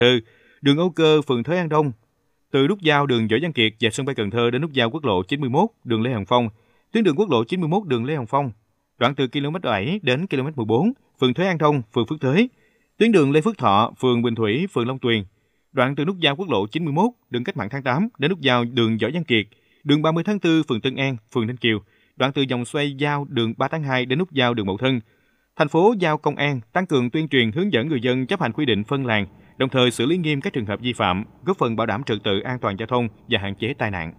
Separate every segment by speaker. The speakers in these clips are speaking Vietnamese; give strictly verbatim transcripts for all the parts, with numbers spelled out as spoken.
Speaker 1: Thơ, đường Âu Cơ, phường Thới An Đông, từ nút giao đường Võ Văn Kiệt và sân bay Cần Thơ đến nút giao quốc lộ chín mươi mốt đường Lê Hồng Phong, tuyến đường quốc lộ chín mươi mốt đường Lê Hồng Phong, đoạn từ ki lô mét bảy đến ki lô mét mười bốn, phường Thới An Đông, phường Phước Thới, tuyến đường Lê Phước Thọ, phường Bình Thủy, phường Long Tuyền, đoạn từ nút giao quốc lộ chín mươi mốt đường Cách mạng tháng tám đến nút giao đường Võ Văn Kiệt, đường ba mươi tháng tư, phường Tân An, phường Ninh Kiều, đoạn từ vòng xoay giao đường ba tháng hai đến nút giao đường Mậu Thân. Thành phố giao công an tăng cường tuyên truyền hướng dẫn người dân chấp hành quy định phân làn, đồng thời xử lý nghiêm các trường hợp vi phạm, góp phần bảo đảm trật tự an toàn giao thông và hạn chế tai nạn.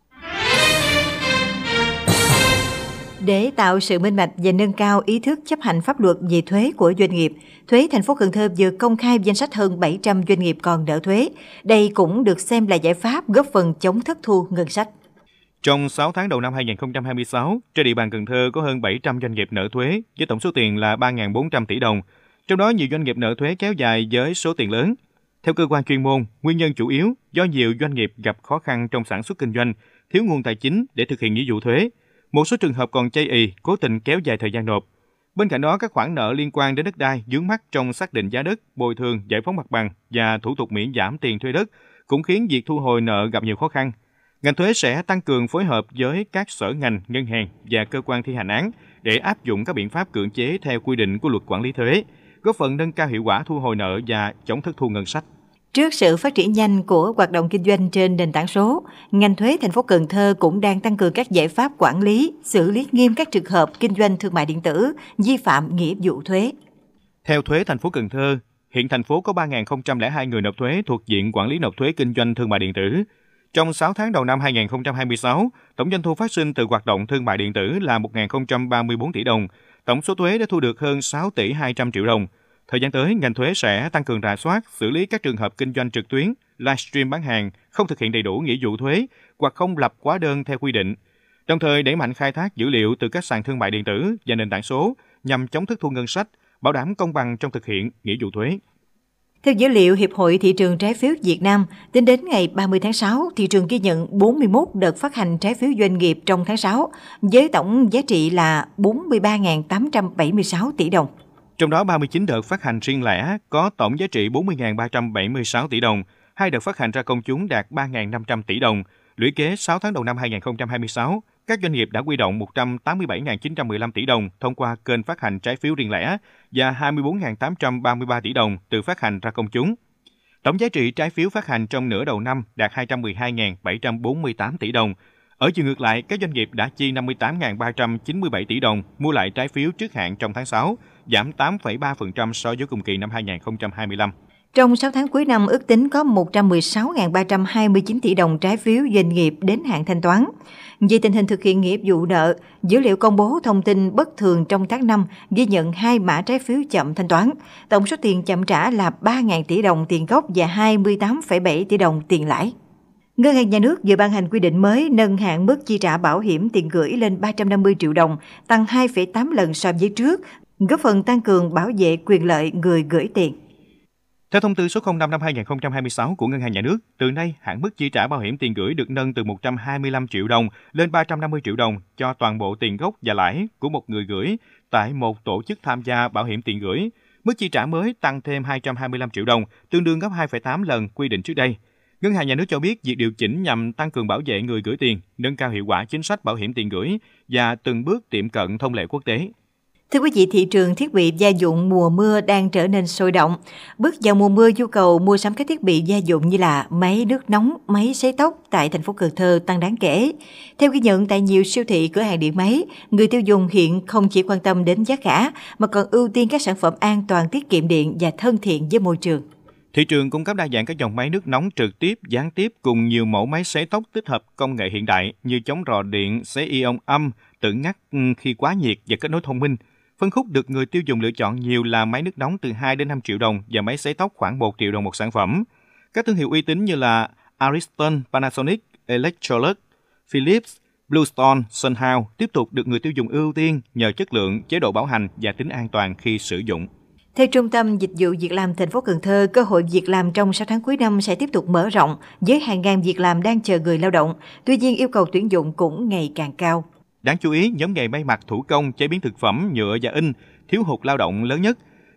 Speaker 2: Để tạo sự minh bạch và nâng cao ý thức chấp hành pháp luật về thuế của doanh nghiệp, Thuế thành phố Cần Thơ vừa công khai danh sách hơn bảy trăm doanh nghiệp còn nợ thuế. Đây cũng được xem là giải pháp góp phần chống thất thu ngân sách.
Speaker 1: Trong sáu tháng đầu năm hai nghìn không trăm hai mươi sáu, trên địa bàn Cần Thơ có hơn bảy trăm doanh nghiệp nợ thuế với tổng số tiền là ba nghìn bốn trăm tỷ đồng. Trong đó nhiều doanh nghiệp nợ thuế kéo dài với số tiền lớn. Theo cơ quan chuyên môn, nguyên nhân chủ yếu do nhiều doanh nghiệp gặp khó khăn trong sản xuất kinh doanh, thiếu nguồn tài chính để thực hiện nghĩa vụ thuế. Một số trường hợp còn chây ỳ, cố tình kéo dài thời gian nộp. Bên cạnh đó, các khoản nợ liên quan đến đất đai vướng mắc trong xác định giá đất, bồi thường, giải phóng mặt bằng và thủ tục miễn giảm tiền thuê đất cũng khiến việc thu hồi nợ gặp nhiều khó khăn. Ngành thuế sẽ tăng cường phối hợp với các sở ngành, ngân hàng và cơ quan thi hành án để áp dụng các biện pháp cưỡng chế theo quy định của luật quản lý thuế, góp phần nâng cao hiệu quả thu hồi nợ và chống thất thu ngân sách.
Speaker 2: Trước sự phát triển nhanh của hoạt động kinh doanh trên nền tảng số, ngành thuế thành phố Cần Thơ cũng đang tăng cường các giải pháp quản lý, xử lý nghiêm các trường hợp kinh doanh thương mại điện tử vi phạm nghĩa vụ thuế.
Speaker 1: Theo thuế thành phố Cần Thơ, hiện thành phố có ba nghìn không trăm lẻ hai người nộp thuế thuộc diện quản lý nộp thuế kinh doanh thương mại điện tử. Trong sáu tháng đầu năm hai nghìn không trăm hai mươi sáu, tổng doanh thu phát sinh từ hoạt động thương mại điện tử là một nghìn không trăm ba mươi tư tỷ đồng, tổng số thuế đã thu được hơn sáu tỷ hai trăm triệu đồng. Thời gian tới, ngành thuế sẽ tăng cường rà soát, xử lý các trường hợp kinh doanh trực tuyến, livestream bán hàng, không thực hiện đầy đủ nghĩa vụ thuế hoặc không lập hóa đơn theo quy định. Đồng thời đẩy mạnh khai thác dữ liệu từ các sàn thương mại điện tử và nền tảng số nhằm chống thất thu ngân sách, bảo đảm công bằng trong thực hiện nghĩa vụ thuế.
Speaker 2: Theo dữ liệu Hiệp hội Thị trường Trái phiếu Việt Nam, tính đến ngày ba mươi tháng sáu, thị trường ghi nhận bốn mươi mốt đợt phát hành trái phiếu doanh nghiệp trong tháng sáu, với tổng giá trị là bốn mươi ba nghìn tám trăm bảy mươi sáu tỷ đồng.
Speaker 1: Trong đó ba mươi chín đợt phát hành riêng lẻ có tổng giá trị bốn mươi nghìn ba trăm bảy mươi sáu tỷ đồng, hai đợt phát hành ra công chúng đạt ba nghìn năm trăm tỷ đồng. Lũy kế sáu tháng đầu năm hai nghìn không trăm hai mươi sáu, các doanh nghiệp đã huy động một trăm tám mươi bảy nghìn chín trăm mười lăm tỷ đồng thông qua kênh phát hành trái phiếu riêng lẻ và hai mươi bốn nghìn tám trăm ba mươi ba tỷ đồng từ phát hành ra công chúng. Tổng giá trị trái phiếu phát hành trong nửa đầu năm đạt hai trăm mười hai nghìn bảy trăm bốn mươi tám tỷ đồng. Ở chiều ngược lại, các doanh nghiệp đã chi năm mươi tám nghìn ba trăm chín mươi bảy tỷ đồng mua lại trái phiếu trước hạn trong tháng sáu, giảm tám phẩy ba phần trăm so với cùng kỳ năm hai nghìn không trăm hai mươi lăm.
Speaker 2: Trong sáu tháng cuối năm, ước tính có một trăm mười sáu nghìn ba trăm hai mươi chín tỷ đồng trái phiếu doanh nghiệp đến hạn thanh toán. Về tình hình thực hiện nghĩa vụ nợ, dữ liệu công bố thông tin bất thường trong tháng năm ghi nhận hai mã trái phiếu chậm thanh toán. Tổng số tiền chậm trả là ba nghìn tỷ đồng tiền gốc và hai mươi tám phẩy bảy tỷ đồng tiền lãi. Ngân hàng Nhà nước vừa ban hành quy định mới nâng hạn mức chi trả bảo hiểm tiền gửi lên ba trăm năm mươi triệu đồng, tăng hai phẩy tám lần so với trước, góp phần tăng cường bảo vệ quyền lợi người gửi tiền.
Speaker 1: Theo thông tư số không năm năm hai nghìn không trăm hai mươi sáu của Ngân hàng Nhà nước, từ nay hạn mức chi trả bảo hiểm tiền gửi được nâng từ một trăm hai mươi lăm triệu đồng lên ba trăm năm mươi triệu đồng cho toàn bộ tiền gốc và lãi của một người gửi tại một tổ chức tham gia bảo hiểm tiền gửi. Mức chi trả mới tăng thêm hai trăm hai mươi lăm triệu đồng, tương đương gấp hai phẩy tám lần quy định trước đây. Ngân hàng Nhà nước cho biết việc điều chỉnh nhằm tăng cường bảo vệ người gửi tiền, nâng cao hiệu quả chính sách bảo hiểm tiền gửi và từng bước tiệm cận thông lệ quốc tế.
Speaker 2: Thưa quý vị, thị trường thiết bị gia dụng mùa mưa đang trở nên sôi động. Bước vào mùa mưa, nhu cầu mua sắm các thiết bị gia dụng như là máy nước nóng, máy sấy tóc tại thành phố Cần Thơ tăng đáng kể. Theo ghi nhận tại nhiều siêu thị, cửa hàng điện máy, người tiêu dùng hiện không chỉ quan tâm đến giá cả mà còn ưu tiên các sản phẩm an toàn, tiết kiệm điện và thân thiện với môi trường.
Speaker 1: Thị trường cung cấp đa dạng các dòng máy nước nóng trực tiếp, gián tiếp cùng nhiều mẫu máy sấy tóc tích hợp công nghệ hiện đại như chống rò điện, sấy ion âm, tự ngắt khi quá nhiệt và kết nối thông minh. Phân khúc được người tiêu dùng lựa chọn nhiều là máy nước nóng từ hai đến năm triệu đồng và máy sấy tóc khoảng một triệu đồng một sản phẩm. Các thương hiệu uy tín như là Ariston, Panasonic, Electrolux, Philips, Bluestone, Sunhouse tiếp tục được người tiêu dùng ưu tiên nhờ chất lượng, chế độ bảo hành và tính an toàn khi sử dụng.
Speaker 2: Theo Trung tâm Dịch vụ Việc làm thành phố Cần Thơ, cơ hội việc làm trong sáu tháng cuối năm sẽ tiếp tục mở rộng với hàng ngàn việc làm đang chờ người lao động. Tuy nhiên, yêu cầu tuyển dụng cũng ngày càng cao.
Speaker 1: Đáng chú ý, nhóm nghề may mặc, thủ công, chế biến thực phẩm, nhựa và in thiếu hụt lao động lớn nhất.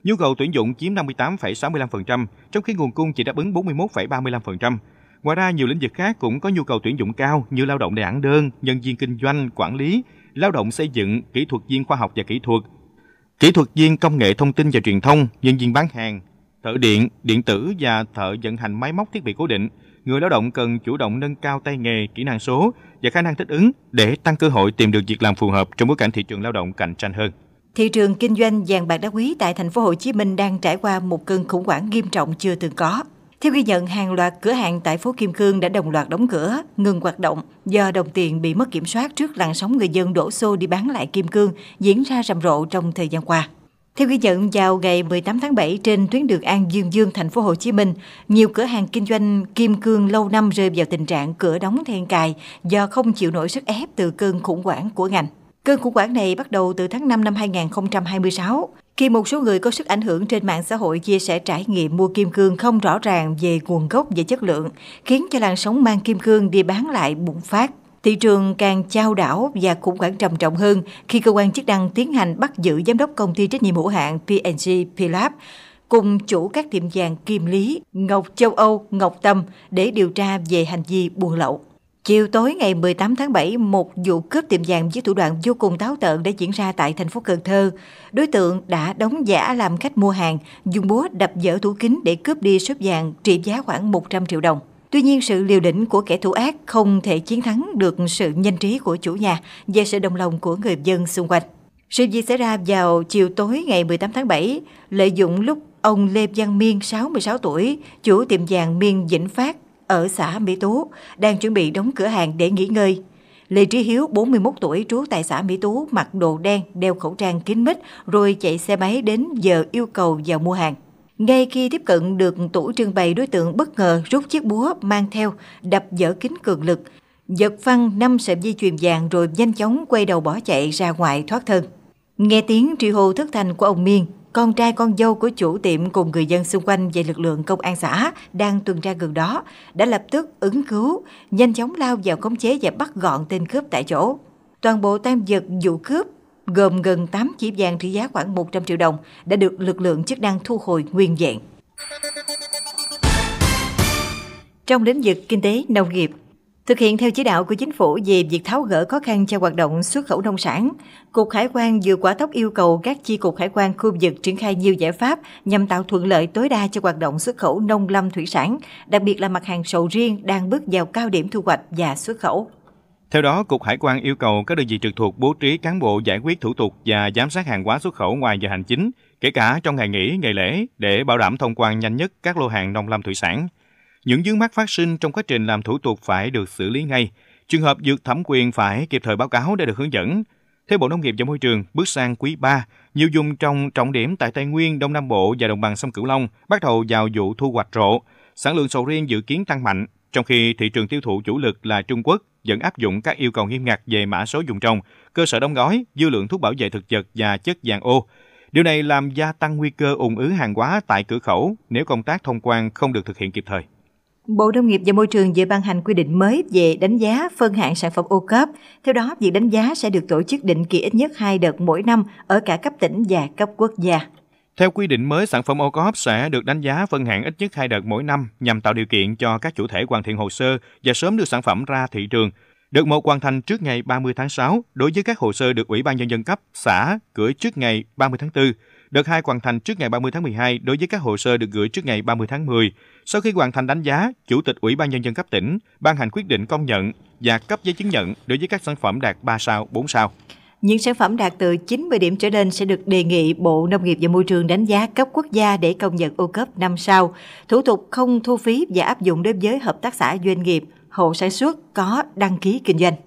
Speaker 1: Nhu cầu tuyển dụng chiếm năm mươi tám phẩy sáu mươi lăm phần trăm, trong khi nguồn cung chỉ đáp ứng bốn mươi mốt phẩy ba mươi lăm phần trăm. Ngoài ra, nhiều lĩnh vực khác cũng có nhu cầu tuyển dụng cao như lao động giản đơn, nhân viên kinh doanh, quản lý, lao động xây dựng, kỹ thuật viên khoa học và kỹ thuật, kỹ thuật viên công nghệ thông tin và truyền thông, nhân viên bán hàng, thợ điện, điện tử và thợ vận hành máy móc thiết bị cố định. Người lao động cần chủ động nâng cao tay nghề, kỹ năng số và khả năng thích ứng để tăng cơ hội tìm được việc làm phù hợp trong bối cảnh thị trường lao động cạnh tranh hơn.
Speaker 2: Thị trường kinh doanh vàng bạc đá quý tại thành phố Hồ Chí Minh đang trải qua một cơn khủng hoảng nghiêm trọng chưa từng có. Theo ghi nhận, hàng loạt cửa hàng tại phố Kim Cương đã đồng loạt đóng cửa, ngừng hoạt động do đồng tiền bị mất kiểm soát trước làn sóng người dân đổ xô đi bán lại kim cương diễn ra rầm rộ trong thời gian qua. Theo ghi nhận, vào ngày mười tám tháng bảy trên tuyến đường An Dương Dương, thành phố Hồ Chí Minh, nhiều cửa hàng kinh doanh kim cương lâu năm rơi vào tình trạng cửa đóng then cài do không chịu nổi sức ép từ cơn khủng hoảng của ngành. Cơn khủng hoảng này bắt đầu từ tháng năm năm hai nghìn không trăm hai mươi sáu, khi một số người có sức ảnh hưởng trên mạng xã hội chia sẻ trải nghiệm mua kim cương không rõ ràng về nguồn gốc và chất lượng, khiến cho làn sóng mang kim cương đi bán lại bùng phát. Thị trường càng chao đảo và khủng hoảng trầm trọng hơn khi cơ quan chức năng tiến hành bắt giữ giám đốc công ty trách nhiệm hữu hạn pê en giê P-Lab cùng chủ các tiệm vàng Kim Lý, Ngọc Châu Âu, Ngọc Tâm để điều tra về hành vi buôn lậu. Chiều tối ngày mười tám tháng bảy, một vụ cướp tiệm vàng với thủ đoạn vô cùng táo tợn đã diễn ra tại thành phố Cần Thơ. Đối tượng đã đóng giả làm khách mua hàng, dùng búa đập vỡ tủ kính để cướp đi số vàng trị giá khoảng một trăm triệu đồng. Tuy nhiên, sự liều lĩnh của kẻ thủ ác không thể chiến thắng được sự nhanh trí của chủ nhà và sự đồng lòng của người dân xung quanh. Sự việc xảy ra vào chiều tối ngày mười tám tháng bảy, lợi dụng lúc ông Lê Văn Miên, sáu mươi sáu tuổi, chủ tiệm vàng Miên Vĩnh Phát ở xã Mỹ Tú, đang chuẩn bị đóng cửa hàng để nghỉ ngơi. Lê Trí Hiếu, bốn mươi mốt tuổi, trú tại xã Mỹ Tú, mặc đồ đen, đeo khẩu trang kín mít, rồi chạy xe máy đến giờ yêu cầu vào mua hàng. Ngay khi tiếp cận được tủ trưng bày, đối tượng bất ngờ rút chiếc búa mang theo, đập vỡ kính cường lực, giật phăng năm sợi dây chuyền vàng rồi nhanh chóng quay đầu bỏ chạy ra ngoài thoát thân. Nghe tiếng truy hô thất thanh của ông Miên, con trai con dâu của chủ tiệm cùng người dân xung quanh và lực lượng công an xã đang tuần tra gần đó đã lập tức ứng cứu, nhanh chóng lao vào khống chế và bắt gọn tên cướp tại chỗ. Toàn bộ tang vật vụ cướp gồm gần tám chỉ vàng trị giá khoảng một trăm triệu đồng đã được lực lượng chức năng thu hồi nguyên vẹn. Trong lĩnh vực kinh tế nông nghiệp, thực hiện theo chỉ đạo của Chính phủ về việc tháo gỡ khó khăn cho hoạt động xuất khẩu nông sản, Cục Hải quan vừa hỏa tốc yêu cầu các chi cục hải quan khu vực triển khai nhiều giải pháp nhằm tạo thuận lợi tối đa cho hoạt động xuất khẩu nông lâm thủy sản, đặc biệt là mặt hàng sầu riêng đang bước vào cao điểm thu hoạch và xuất khẩu.
Speaker 1: Theo đó, Cục Hải quan yêu cầu các đơn vị trực thuộc bố trí cán bộ giải quyết thủ tục và giám sát hàng hóa xuất khẩu ngoài giờ hành chính, kể cả trong ngày nghỉ, ngày lễ, để bảo đảm thông quan nhanh nhất các lô hàng nông lâm thủy sản. Những vướng mắc phát sinh trong quá trình làm thủ tục phải được xử lý ngay. Trường hợp vượt thẩm quyền phải kịp thời báo cáo để được hướng dẫn. Theo Bộ Nông nghiệp và Môi trường, bước sang quý ba, nhiều vùng trồng trọng điểm tại Tây Nguyên, Đông Nam Bộ và đồng bằng sông Cửu Long bắt đầu vào vụ thu hoạch rộ. Sản lượng sầu riêng dự kiến tăng mạnh, trong khi thị trường tiêu thụ chủ lực là Trung Quốc vẫn áp dụng các yêu cầu nghiêm ngặt về mã số vùng trồng, cơ sở đóng gói, dư lượng thuốc bảo vệ thực vật và chất vàng ô. Điều này làm gia tăng nguy cơ ùn ứ hàng hóa tại cửa khẩu nếu công tác thông quan không được thực hiện kịp thời.
Speaker 2: Bộ Nông nghiệp và Môi trường vừa ban hành quy định mới về đánh giá phân hạng sản phẩm ô cốp. Theo đó, việc đánh giá sẽ được tổ chức định kỳ ít nhất hai đợt mỗi năm ở cả cấp tỉnh và cấp quốc gia.
Speaker 1: Theo quy định mới, sản phẩm ô cốp sẽ được đánh giá phân hạng ít nhất hai đợt mỗi năm nhằm tạo điều kiện cho các chủ thể hoàn thiện hồ sơ và sớm đưa sản phẩm ra thị trường. Đợt một hoàn thành trước ngày ba mươi tháng sáu đối với các hồ sơ được Ủy ban Nhân dân cấp, xã gửi trước ngày ba mươi tháng tư. Đợt hai hoàn thành trước ngày ba mươi tháng mười hai đối với các hồ sơ được gửi trước ngày ba mươi tháng mười. Sau khi hoàn thành đánh giá, Chủ tịch Ủy ban Nhân dân cấp tỉnh ban hành quyết định công nhận và cấp giấy chứng nhận đối với các sản phẩm đạt ba sao, bốn sao.
Speaker 2: Những sản phẩm đạt từ chín mươi điểm trở lên sẽ được đề nghị Bộ Nông nghiệp và Môi trường đánh giá cấp quốc gia để công nhận ô cốp năm sao. Thủ tục không thu phí và áp dụng đối với hợp tác xã, doanh nghiệp, hộ sản xuất có đăng ký kinh doanh.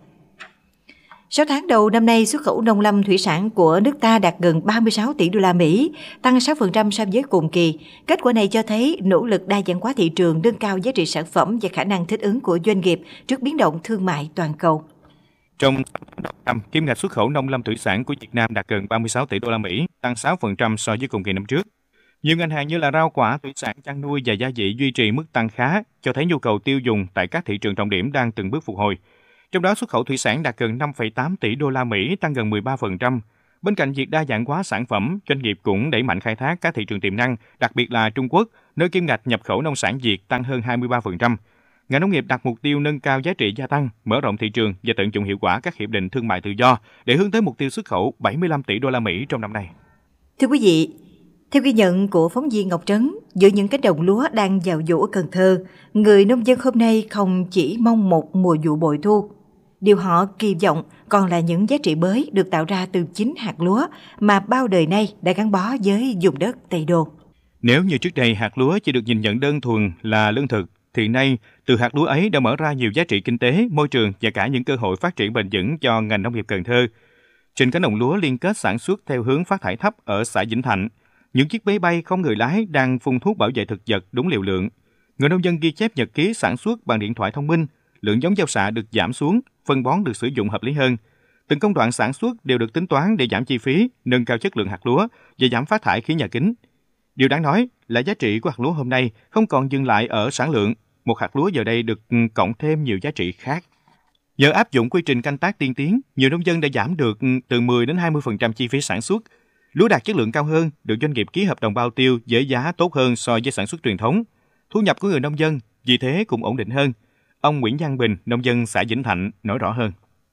Speaker 2: sáu tháng đầu năm nay, xuất khẩu nông lâm thủy sản của nước ta đạt gần ba mươi sáu tỷ đô la Mỹ, tăng sáu phần trăm so với cùng kỳ. Kết quả này cho thấy nỗ lực đa dạng hóa thị trường, nâng cao giá trị sản phẩm và khả năng thích ứng của doanh nghiệp trước biến động thương mại toàn cầu.
Speaker 1: Trong năm, kim ngạch xuất khẩu nông lâm thủy sản của Việt Nam đạt gần ba mươi sáu tỷ đô la Mỹ, tăng sáu phần trăm so với cùng kỳ năm trước. Nhiều ngành hàng như là rau quả, thủy sản, chăn nuôi và gia vị duy trì mức tăng khá, cho thấy nhu cầu tiêu dùng tại các thị trường trọng điểm đang từng bước phục hồi. Trong đó, xuất khẩu thủy sản đạt gần năm phẩy tám tỷ đô la Mỹ, tăng gần mười ba phần trăm. Bên cạnh việc đa dạng hóa sản phẩm, doanh nghiệp cũng đẩy mạnh khai thác các thị trường tiềm năng, đặc biệt là Trung Quốc, nơi kim ngạch nhập khẩu nông sản Việt tăng hơn hai mươi ba phần trăm. Ngành nông nghiệp đặt mục tiêu nâng cao giá trị gia tăng, mở rộng thị trường và tận dụng hiệu quả các hiệp định thương mại tự do để hướng tới mục tiêu xuất khẩu bảy mươi lăm tỷ đô la Mỹ trong năm nay.
Speaker 2: Thưa quý vị, theo ghi nhận của phóng viên Ngọc Trấn, giữa những cánh đồng lúa đang vào vụ ở Cần Thơ, người nông dân hôm nay không chỉ mong một mùa vụ bội thu. Điều họ kỳ vọng còn là những giá trị mới được tạo ra từ chính hạt lúa mà bao đời nay đã gắn bó với vùng đất Tây Đô.
Speaker 1: Nếu như trước đây hạt lúa chỉ được nhìn nhận đơn thuần là lương thực, thì nay từ hạt lúa ấy đã mở ra nhiều giá trị kinh tế, môi trường và cả những cơ hội phát triển bền vững cho ngành nông nghiệp Cần Thơ. Trên cánh đồng lúa liên kết sản xuất theo hướng phát thải thấp ở xã Vĩnh Thạnh, những chiếc máy bay không người lái đang phun thuốc bảo vệ thực vật đúng liều lượng. Người nông dân ghi chép nhật ký sản xuất bằng điện thoại thông minh, lượng giống gieo xạ được giảm xuống, phân bón được sử dụng hợp lý hơn. Từng công đoạn sản xuất đều được tính toán để giảm chi phí, nâng cao chất lượng hạt lúa và giảm phát thải khí nhà kính. Điều đáng nói là giá trị của hạt lúa hôm nay không còn dừng lại ở sản lượng, một hạt lúa giờ đây được cộng thêm nhiều giá trị khác. Nhờ áp dụng quy trình canh tác tiên tiến, nhiều nông dân đã giảm được từ mười đến hai mươi phần trăm chi phí sản xuất. Lúa đạt chất lượng cao hơn, được doanh nghiệp ký hợp đồng bao tiêu với giá tốt hơn so với sản xuất truyền thống. Thu nhập của người nông dân vì thế cũng ổn định hơn. Ông Nguyễn Văn Bình, nông dân xã Vĩnh Thạnh nói rõ hơn.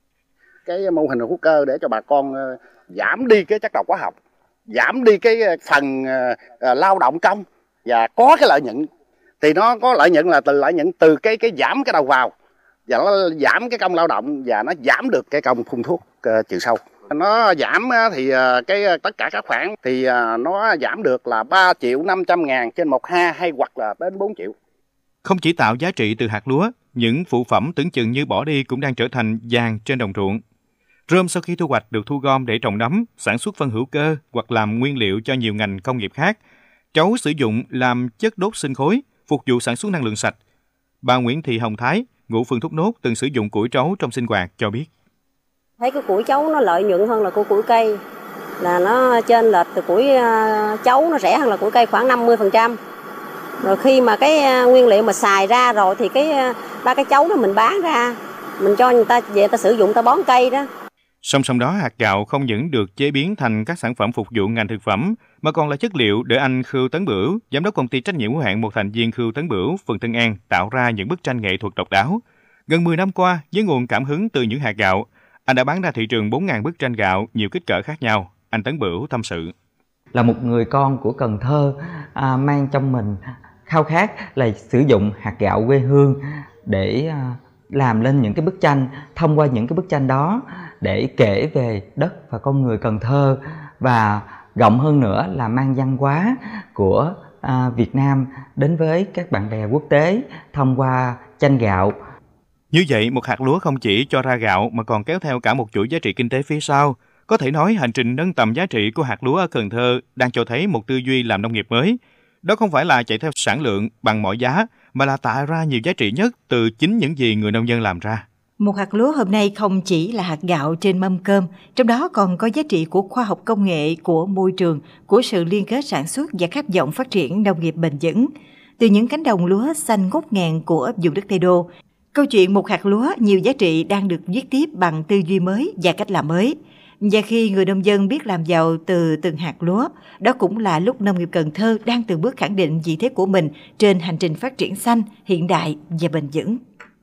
Speaker 3: Cái mô hình hữu cơ để cho bà con giảm đi cái chất độc hóa học, giảm đi cái phần lao động công và có cái lợi nhuận. Thì nó có lợi nhuận là từ lợi nhuận từ cái cái giảm cái đầu vào và nó giảm cái công lao động và nó giảm được cái công phun thuốc uh, trừ sâu. Nó giảm thì uh, cái tất cả các khoản thì uh, nó giảm được là ba triệu năm trăm ngàn trên một ha hay hoặc là đến bốn triệu.
Speaker 1: Không chỉ tạo giá trị từ hạt lúa, những phụ phẩm tưởng chừng như bỏ đi cũng đang trở thành vàng trên đồng ruộng. Rơm sau khi thu hoạch được thu gom để trồng nấm, sản xuất phân hữu cơ hoặc làm nguyên liệu cho nhiều ngành công nghiệp khác. Trấu sử dụng làm chất đốt sinh khối, phục vụ sản xuất năng lượng sạch. Bà Nguyễn Thị Hồng Thái, ngụ phường Thốt Nốt từng sử dụng củi trấu trong sinh hoạt cho biết.
Speaker 4: Thấy cái củi trấu nó lợi nhuận hơn là của củi cây, là nó trên lệch từ củi trấu nó rẻ hơn là củi cây khoảng năm mươi phần trăm. Rồi khi mà cái nguyên liệu mà xài ra rồi thì cái ba cái trấu đó mình bán ra, mình cho người ta về ta sử dụng ta bón cây đó.
Speaker 1: Song song đó, hạt gạo không những được chế biến thành các sản phẩm phục vụ ngành thực phẩm mà còn là chất liệu để anh Khưu Tấn Bửu, giám đốc công ty trách nhiệm hữu hạn một thành viên Khưu Tấn Bửu, phường Tân An tạo ra những bức tranh nghệ thuật độc đáo. Gần mười năm qua, với nguồn cảm hứng từ những hạt gạo, anh đã bán ra thị trường bốn nghìn bức tranh gạo nhiều kích cỡ khác nhau. Anh Tấn Bửu tâm sự.
Speaker 5: Là một người con của Cần Thơ, à, mang trong mình khao khát là sử dụng hạt gạo quê hương để à, làm lên những cái bức tranh, thông qua những cái bức tranh đó để kể về đất và con người Cần Thơ, và rộng hơn nữa là mang văn hóa của à, Việt Nam đến với các bạn bè quốc tế thông qua tranh gạo.
Speaker 1: Như vậy, một hạt lúa không chỉ cho ra gạo mà còn kéo theo cả một chuỗi giá trị kinh tế phía sau. Có thể nói hành trình nâng tầm giá trị của hạt lúa ở Cần Thơ đang cho thấy một tư duy làm nông nghiệp mới. Đó không phải là chạy theo sản lượng bằng mọi giá, mà là tạo ra nhiều giá trị nhất từ chính những gì người nông dân làm ra.
Speaker 2: Một hạt lúa hôm nay không chỉ là hạt gạo trên mâm cơm, trong đó còn có giá trị của khoa học công nghệ, của môi trường, của sự liên kết sản xuất và khát vọng phát triển nông nghiệp bền vững. Từ những cánh đồng lúa xanh ngút ngàn của vùng đất Tây Đô, câu chuyện một hạt lúa nhiều giá trị đang được viết tiếp bằng tư duy mới và cách làm mới. Và khi người nông dân biết làm giàu từ từng hạt lúa, đó cũng là lúc nông nghiệp Cần Thơ đang từng bước khẳng định vị thế của mình trên hành trình phát triển xanh, hiện đại và bền vững.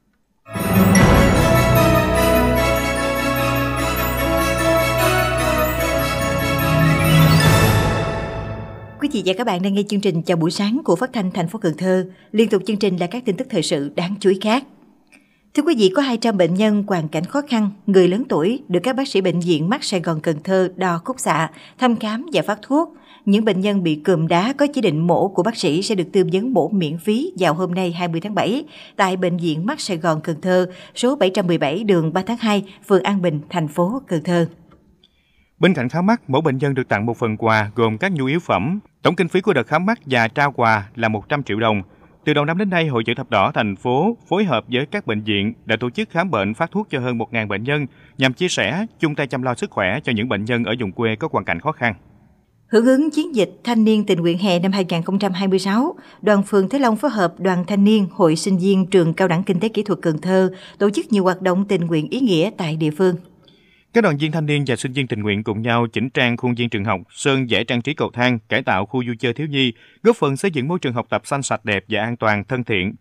Speaker 2: Quý vị và các bạn đang nghe chương trình Chào buổi sáng của Phát thanh thành phố Cần Thơ. Liên tục chương trình là các tin tức thời sự đáng chú ý khác. Thưa quý vị, có hai trăm bệnh nhân hoàn cảnh khó khăn, người lớn tuổi được các bác sĩ bệnh viện Mắt Sài Gòn Cần Thơ đo khúc xạ, thăm khám và phát thuốc. Những bệnh nhân bị cườm đá có chỉ định mổ của bác sĩ sẽ được tư vấn mổ miễn phí vào hôm nay hai mươi tháng bảy tại Bệnh viện Mắt Sài Gòn Cần Thơ, số bảy trăm mười bảy đường ba tháng hai, phường An Bình, thành phố Cần Thơ.
Speaker 1: Bên cạnh khám mắt, mỗi bệnh nhân được tặng một phần quà gồm các nhu yếu phẩm. Tổng kinh phí của đợt khám mắt và trao quà là một trăm triệu đồng. Từ đầu năm đến nay, Hội Chữ Thập Đỏ thành phố phối hợp với các bệnh viện đã tổ chức khám bệnh, phát thuốc cho hơn một nghìn bệnh nhân nhằm chia sẻ, chung tay chăm lo sức khỏe cho những bệnh nhân ở vùng quê có hoàn cảnh khó khăn.
Speaker 2: Hưởng ứng chiến dịch Thanh niên tình nguyện hè năm hai không hai sáu, Đoàn phường Thế Long phối hợp Đoàn Thanh niên Hội sinh viên Trường Cao đẳng Kinh tế Kỹ thuật Cần Thơ tổ chức nhiều hoạt động tình nguyện ý nghĩa tại địa phương.
Speaker 1: Các đoàn viên thanh niên và sinh viên tình nguyện cùng nhau chỉnh trang khuôn viên trường học, sơn vẽ trang trí cầu thang, cải tạo khu vui chơi thiếu nhi, góp phần xây dựng môi trường học tập xanh sạch đẹp và an toàn, thân thiện